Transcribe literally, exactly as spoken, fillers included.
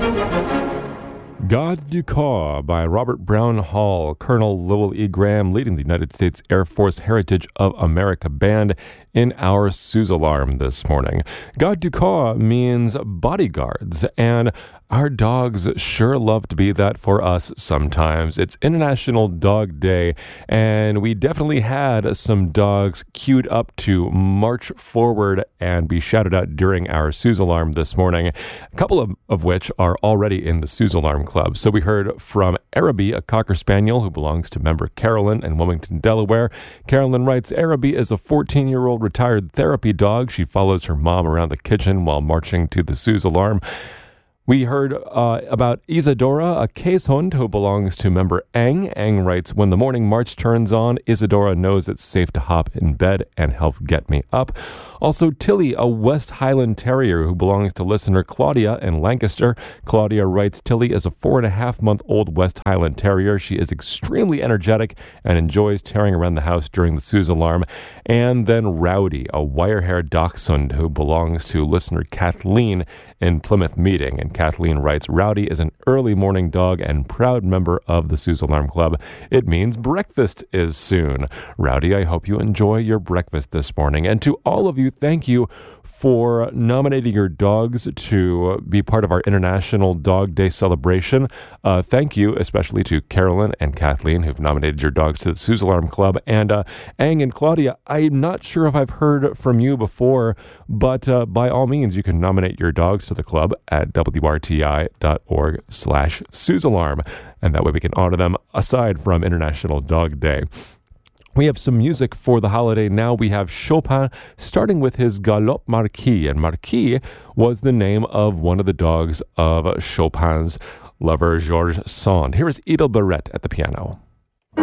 God du Corps by Robert Brown Hall, Colonel Lowell E. Graham leading the United States Air Force Heritage of America Band in our Suze Alarm this morning. God du Corps means bodyguards, and our dogs sure love to be that for us sometimes. It's International Dog Day, and we definitely had some dogs queued up to march forward and be shouted out during our Suze Alarm this morning, a couple of, of which are already in the Suze Alarm Club. So we heard from Araby, a Cocker Spaniel who belongs to member Carolyn in Wilmington, Delaware. Carolyn writes, Araby is a fourteen-year-old retired therapy dog. She follows her mom around the kitchen while marching to the Suze Alarm. We heard uh, about Isadora, a Käshund who belongs to member Ang. Ang writes, when the morning march turns on, Isadora knows it's safe to hop in bed and help get me up. Also, Tilly, a West Highland Terrier who belongs to listener Claudia in Lancaster. Claudia writes, Tilly is a four and a half month old West Highland Terrier. She is extremely energetic and enjoys tearing around the house during the Suze Alarm. And then Rowdy, a wire-haired Dachshund who belongs to listener Kathleen in Plymouth Meeting. And Kathleen writes, Rowdy is an early morning dog and proud member of the Suze Alarm Club. It means breakfast is soon. Rowdy, I hope you enjoy your breakfast this morning. And to all of you, thank you for nominating your dogs to be part of our International Dog Day celebration. Uh, thank you especially to Carolyn and Kathleen who've nominated your dogs to the Suze Alarm Club. And uh, Ang and Claudia, I'm not sure if I've heard from you before, but uh, by all means, you can nominate your dogs to the club at W R T I dot org slash Suze Alarm. And that way we can honor them aside from International Dog Day. We have some music for the holiday now. We have Chopin starting with his Galop Marquis. And Marquis was the name of one of the dogs of Chopin's lover, Georges Sand. Here is Idel Barrette at the piano.